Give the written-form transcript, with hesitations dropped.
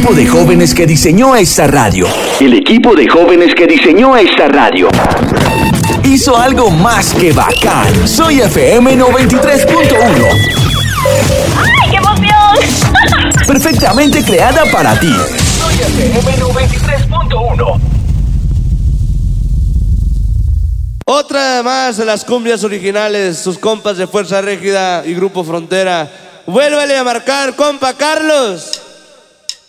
equipo de jóvenes que diseñó esta radio. El equipo de jóvenes que diseñó esta radio hizo algo más que bacán. Soy FM 93.1. ¡Ay, qué emoción! Perfectamente creada para ti. Soy FM 93.1. Otra más de las cumbias originales, sus compas de Fuerza Régida y Grupo Frontera. Vuélvele a marcar, compa Carlos.